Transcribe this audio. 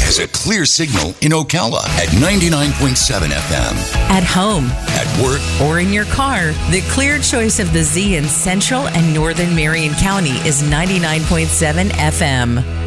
has a clear signal in Ocala at 99.7 FM. At home, At work, or in your car, the clear choice of the Z in Central and Northern Marion County is 99.7 FM.